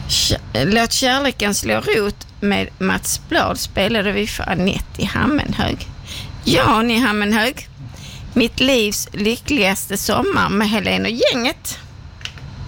Låt kärleken slå rot med Mats Blad spelade vi för Anette i Hammenhög. Jan i Hammenhög. Mitt livs lyckligaste sommar med Helene och gänget.